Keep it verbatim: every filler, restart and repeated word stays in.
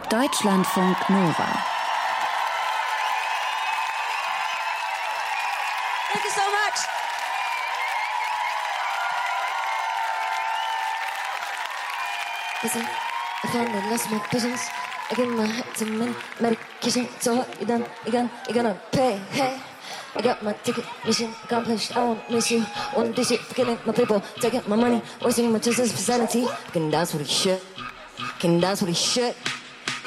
Deutschlandfunk Nova. Thank you so much. Listen, I found I lost my patience. I give my head to many medication. So what you done? You gonna, you gonna pay? Hey, I got my ticket, mission accomplished. I won't miss you. Won't do shit for killing my people. Taking my money, wasting my chances for sanity. Can dance with the shit. Can dance with the shit.